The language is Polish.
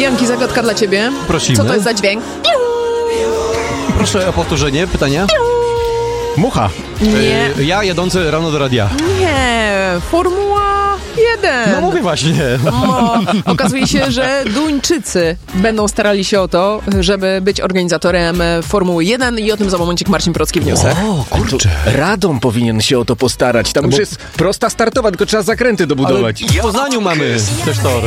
Janki, zagadka dla ciebie. Prosimy. Co to jest za dźwięk? Proszę o powtórzenie pytania. Mucha. Nie. Ja jadący rano do radia. Nie, Formuła 1. No mówię właśnie. Okazuje się, że Duńczycy będą starali się o to, żeby być organizatorem Formuły 1 i o tym za momencik Marcin Procki w newsach. O, kurczę. Radom powinien się o to postarać. Tam już jest prosta startowa, tylko trzeba zakręty dobudować. W Poznaniu mamy też tor.